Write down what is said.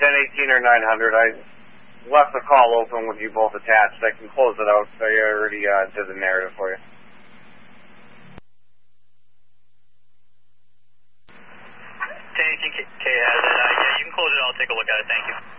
1018 or 900. I left the call open with you both attached. I can close it out. I already did the narrative for you. 1018K has it. Yeah, you can close it. I'll take a look at it. Thank you.